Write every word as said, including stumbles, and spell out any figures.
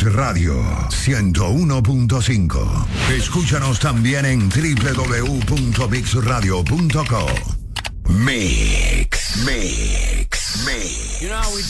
Mix Radio ciento uno punto cinco. Escúchanos también en doble u doble u doble u punto mix radio punto com. Mix, Mix, Mix. You know how we